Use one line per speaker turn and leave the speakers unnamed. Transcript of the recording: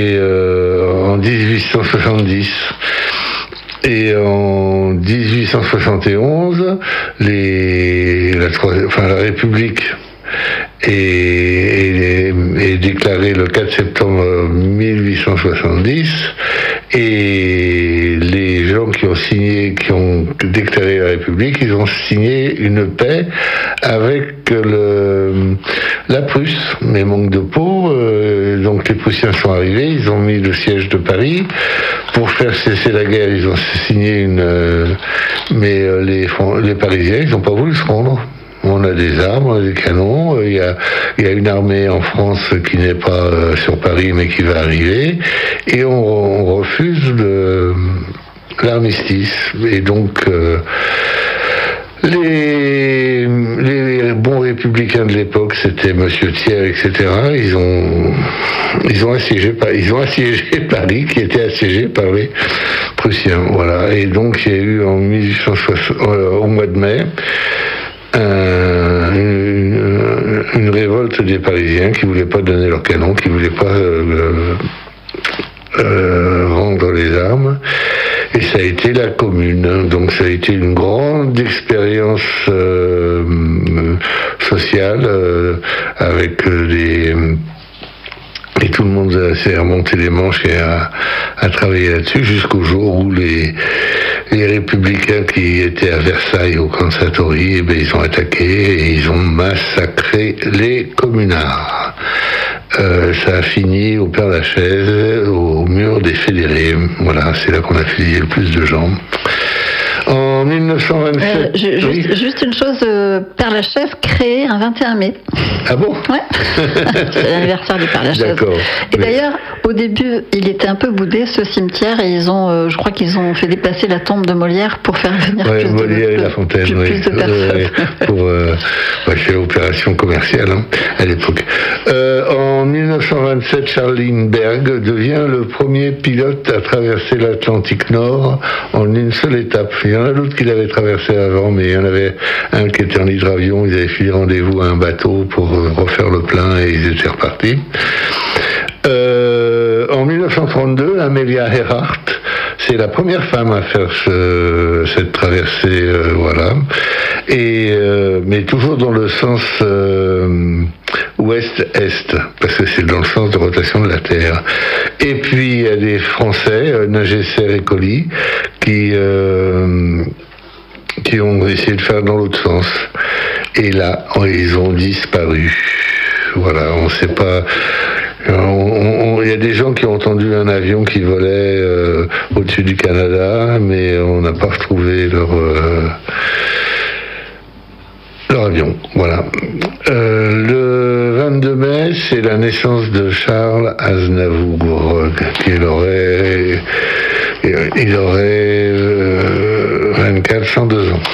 en 1870. Et en 1871, la République est déclarée le 4 septembre 1870, et les gens qui ont déclaré la République, ils ont signé une paix avec la Prusse, mais manque de peau. Donc les Prussiens sont arrivés, ils ont mis le siège de Paris. Pour faire cesser la guerre, ils ont signé mais les Parisiens, ils n'ont pas voulu se rendre. On a des armes, on a des canons. Il y a une armée en France qui n'est pas sur Paris, mais qui va arriver. Et on refuse l'armistice. Et donc, les bons républicains de l'époque, c'était Monsieur Thiers, etc. Ils ont assiégé Paris, qui était assiégé par les Prussiens. Voilà. Et donc, il y a eu en 1860, au mois de mai, une révolte des Parisiens qui voulaient pas donner leurs canons, qui voulaient pas rendre les armes, et ça a été la Commune. Donc ça a été une grande expérience sociale avec et tout le monde s'est remonté les manches et a travaillé là-dessus jusqu'au jour où les républicains qui étaient à Versailles au camp de Satory, ils ont attaqué et ils ont massacré les communards. Ça a fini au Père-Lachaise, au mur des Fédérés. Voilà, c'est là qu'on a fusillé le plus de gens. En 1927...
juste une chose, Père-Lachaise créé un 21 mai.
Ah bon?
Ouais. C'est l'anniversaire du Père-Lachaise.
D'accord.
Et d'ailleurs, au début, il était un peu boudé, ce cimetière, et je crois qu'ils ont fait déplacer la tombe de Molière pour faire venir
Molière et La Fontaine,
plus de personnes.
C'est l'opération commerciale à l'époque. En 1927, Charles Lindbergh devient le premier pilote à traverser l'Atlantique Nord en une seule étape. Il y en a d'autres qui l'avaient traversé avant, mais il y en avait un qui était en hydravion. Ils avaient fait rendez-vous à un bateau pour refaire le plein et ils étaient repartis. En 1932, Amelia Earhart, c'est la première femme à faire cette traversée, voilà. Mais toujours dans le sens ouest-est, parce que c'est dans le sens de rotation de la Terre. Et puis il y a des Français, Nagesser et Colli, qui ont essayé de faire dans l'autre sens. Et là, ils ont disparu. Voilà, on ne sait pas. Il y a des gens qui ont entendu un avion qui volait au-dessus du Canada, mais on n'a pas retrouvé leur avion. Voilà. Le 22 mai, c'est la naissance de Charles Aznavour, il aurait 24, 102 ans.